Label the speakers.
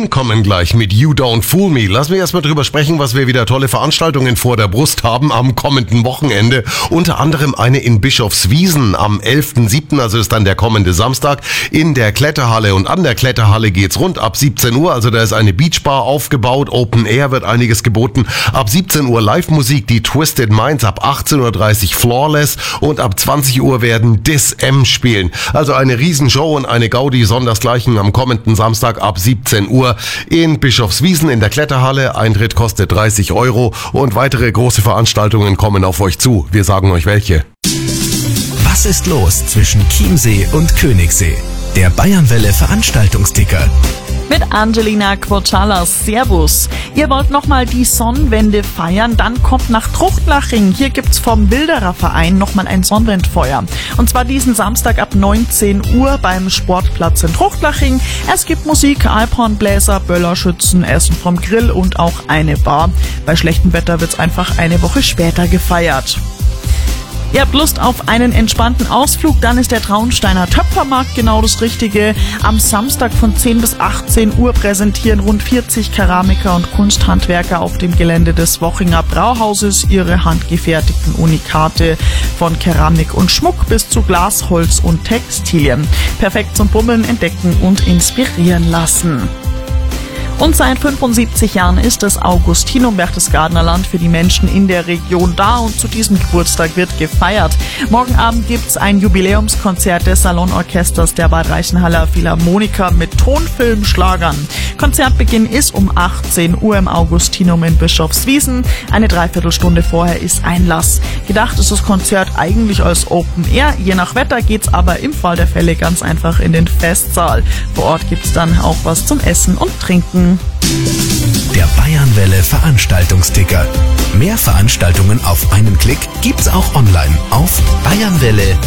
Speaker 1: Queen kommen gleich mit You Don't Fool Me. Lass mich erstmal drüber sprechen, was wir wieder tolle Veranstaltungen vor der Brust haben am kommenden Wochenende. Unter anderem eine in Bischofswiesen am 11.07., also ist dann der kommende Samstag, in der Kletterhalle. Und an der Kletterhalle geht's rund ab 17 Uhr. Also da ist eine Beachbar aufgebaut, Open Air wird einiges geboten. Ab 17 Uhr Live-Musik, die Twisted Minds, ab 18.30 Uhr Flawless und ab 20 Uhr werden Dis-M spielen. Also eine Riesenshow und eine Gaudi sondersgleichen am kommenden Samstag ab 17 Uhr in Bischofswiesen in der Kletterhalle. Eintritt kostet 30 € und weitere große Veranstaltungen kommen auf euch zu. Wir sagen euch welche.
Speaker 2: Was ist los zwischen Chiemsee und Königssee? Der Bayernwelle Veranstaltungsticker.
Speaker 3: Mit Angelina Quochalas. Servus. Ihr wollt nochmal die Sonnenwende feiern? Dann kommt nach Truchtlaching. Hier gibt's vom Wilderer Verein nochmal ein Sonnenwendfeuer. Und zwar diesen Samstag ab 19 Uhr beim Sportplatz in Truchtlaching. Es gibt Musik, Alphornbläser, Böllerschützen, Essen vom Grill und auch eine Bar. Bei schlechtem Wetter wird's einfach eine Woche später gefeiert. Ihr habt Lust auf einen entspannten Ausflug, dann ist der Traunsteiner Töpfermarkt genau das Richtige. Am Samstag von 10 bis 18 Uhr präsentieren rund 40 Keramiker und Kunsthandwerker auf dem Gelände des Wochinger Brauhauses ihre handgefertigten Unikate von Keramik und Schmuck bis zu Glas, Holz und Textilien. Perfekt zum Bummeln, entdecken und inspirieren lassen. Und seit 75 Jahren ist das Augustinum Berchtesgadener Land für die Menschen in der Region da und zu diesem Geburtstag wird gefeiert. Morgen Abend gibt's ein Jubiläumskonzert des Salonorchesters der Bad Reichenhaller Philharmoniker mit Tonfilmschlagern. Konzertbeginn ist um 18 Uhr im Augustinum in Bischofswiesen. Eine Dreiviertelstunde vorher ist Einlass. Gedacht ist das Konzert eigentlich als Open Air. Je nach Wetter geht's aber im Fall der Fälle ganz einfach in den Festsaal. Vor Ort gibt's dann auch was zum Essen und Trinken.
Speaker 2: Der Bayernwelle Veranstaltungsticker. Mehr Veranstaltungen auf einen Klick gibt's auch online auf bayernwelle.at.